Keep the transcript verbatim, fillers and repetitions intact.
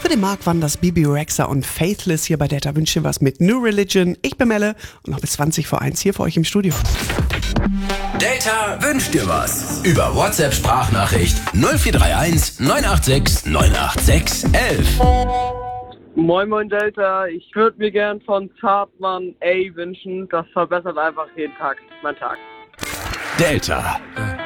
Für den Marc waren das Bibi Rexha und Faithless hier bei Delta Wünsch dir was mit New Religion. Ich bin Melle und noch bis zwanzig vor eins hier für euch im Studio. Delta wünscht dir was. Über WhatsApp-Sprachnachricht null vier drei eins neun acht sechs neun acht sechs elf. Moin Moin Delta, ich würde mir gern von Zartmann A wünschen, das verbessert einfach jeden Tag, mein Tag. Delta.